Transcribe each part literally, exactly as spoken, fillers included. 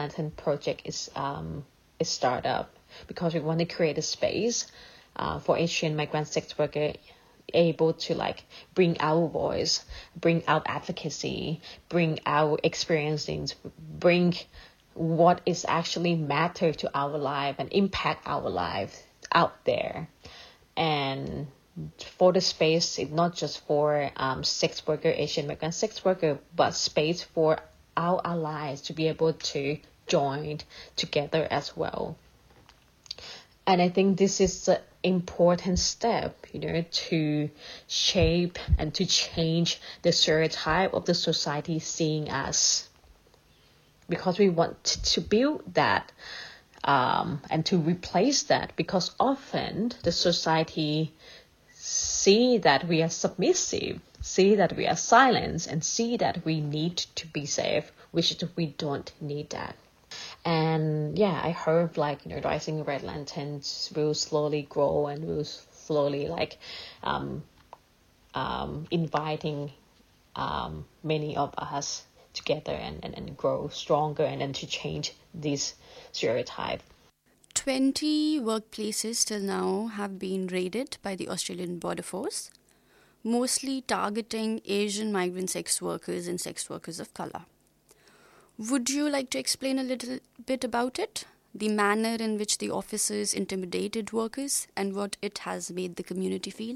Lantern project is um is startup because we want to create a space uh, for Asian migrant sex worker able to like bring our voice, bring out advocacy, bring our experiences, bring what is actually matter to our life and impact our life out there. And for the space, it's not just for um, sex worker, Asian migrant sex worker, but space for our allies to be able to join together as well. And I think this is an important step, you know, to shape and to change the stereotype of the society seeing us. Because we want to build that um, and to replace that, because often the society see that we are submissive, see that we are silent, and see that we need to be safe, which we don't need that. And yeah, I hope like, you know, Rising Red Lanterns will slowly grow and will slowly like um, um, inviting um, many of us together and, and, and grow stronger and then to change this stereotype. twenty workplaces till now have been raided by the Australian Border Force, mostly targeting Asian migrant sex workers and sex workers of colour. Would you like to explain a little bit about it? The manner in which the officers intimidated workers and what it has made the community feel?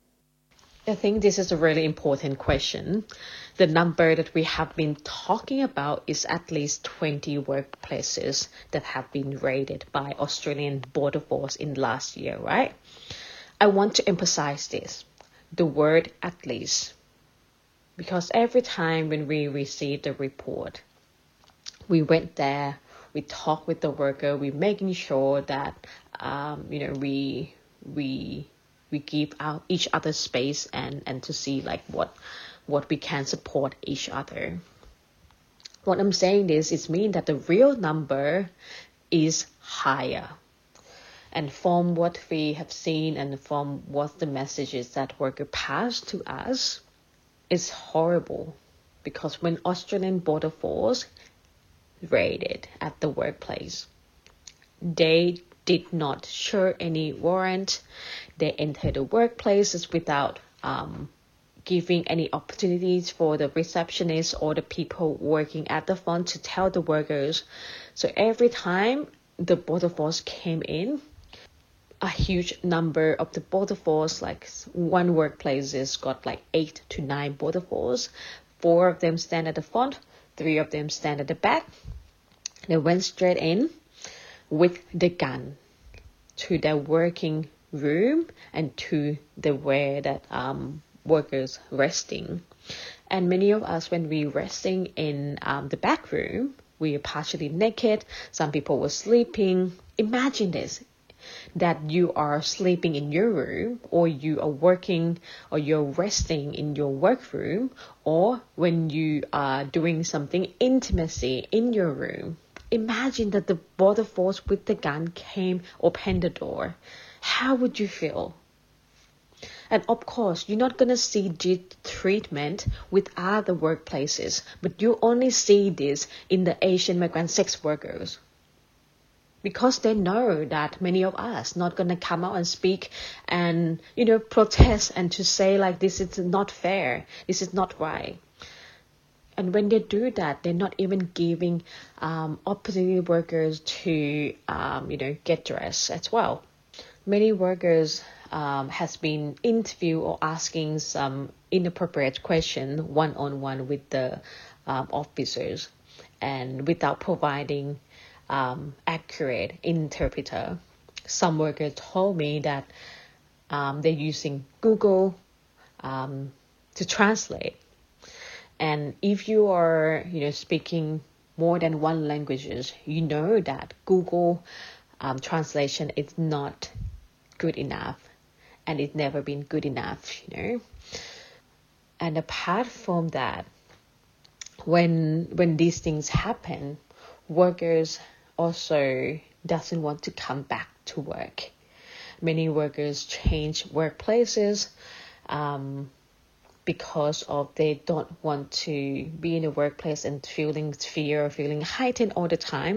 I think this is a really important question. The number that we have been talking about is at least twenty workplaces that have been raided by Australian Border Force in last year, right? I want to emphasize this, the word at least, because every time when we receive the report, we went there, we talked with the worker, we're making sure that, um, you know, we, we, we give out each other space and, and to see like what what we can support each other. What I'm saying this is mean that the real number is higher. And from what we have seen and from what the messages that worker passed to us is horrible. Because when Australian Border Force raided at the workplace, they did not show any warrant. They entered the workplaces without um, giving any opportunities for the receptionists or the people working at the front to tell the workers. So every time the border force came in, a huge number of the border force, like one workplace has got like eight to nine border force. Four of them stand at the front, three of them stand at the back. They went straight in with the gun to their working room and to the where that um workers resting. And many of us, when we resting in um the back room, we are partially naked. Some people were sleeping. Imagine this, that you are sleeping in your room, or you are working, or you're resting in your work room, or when you are doing something intimacy in your room. Imagine that the border force with the gun came, opened the door. How would you feel? And of course, you're not going to see this treatment with other workplaces, but you only see this in the Asian migrant sex workers. Because they know that many of us not going to come out and speak and, you know, protest and to say like, this is not fair, this is not right. And when they do that, they're not even giving um, opportunity workers to, um, you know, get dressed as well. Many workers um, has been interviewed or asking some inappropriate question one-on-one with the um, officers, and without providing um, accurate interpreter. Some workers told me that um, they're using Google um, to translate. And if you are, you know, speaking more than one languages, you know that Google um, translation is not good enough, and it's never been good enough, you know. And apart from that, when when these things happen, workers also doesn't want to come back to work. Many workers change workplaces um, because of they don't want to be in the workplace and feeling fear or feeling heightened all the time.